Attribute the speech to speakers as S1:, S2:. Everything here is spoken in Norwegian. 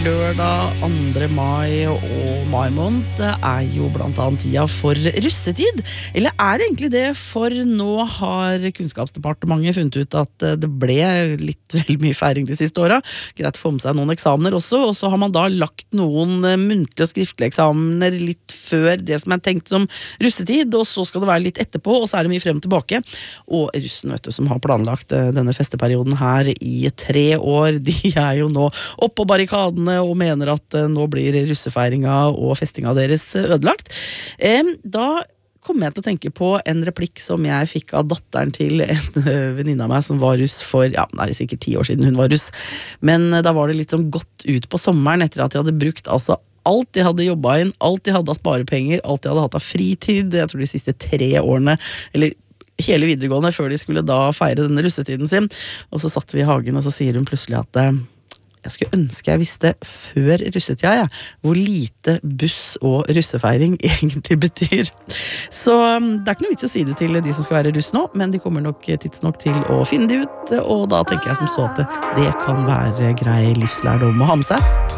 S1: Lørdag 2. mai og mai måned jo blant annet tida for russetid. Eller det egentlig det, for nå har Kunnskapsdepartementet funnet ut at det ble litt vel mye feiring de siste åra. Greit å få med seg noen eksamener også, og så har man da lagt noen muntlige og skriftlige eksamener litt før det som tenkt som russetid, og så skal det være litt etterpå, og så det mye frem og tilbake. Og russen, vet du, som har planlagt denne festeperioden her i 3 år, de jo nå opp på barrikadene og mener at nå blir russefeiringa og festinga deres ødelagt. Da kommer jeg til å tenke på en replikk som jeg fikk av datteren til en venninne av meg som var russ for, det sikkert 10 år siden hun var russ, men da var det litt sånn godt ut på sommeren etter at de hadde brukt alt de hadde jobbet inn, alt de hadde av sparepenger, alt de hadde hatt av fritid, jeg tror de siste 3 årene, eller hele videregående før de skulle da feire denne russetiden sin, og så satt vi i hagen og så sier hun plutselig at jeg skulle ønske jeg visste før russetida, hvor lite buss og russefeiring egentlig betyr. Så det ikke noe vits å si det til de som skal være russ nå, men de kommer nok tidsnok til å finne det ut, og da tenker jeg som så at det kan være grei livslærdom å ha med seg.